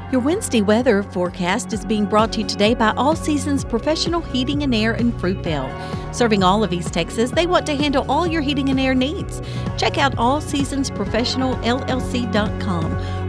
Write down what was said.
Your Wednesday weather forecast is being brought to you today by All Seasons Professional Heating and Air in Fruitvale. Serving all of East Texas, they want to handle all your heating and air needs. Check out allseasonsprofessionalllc.com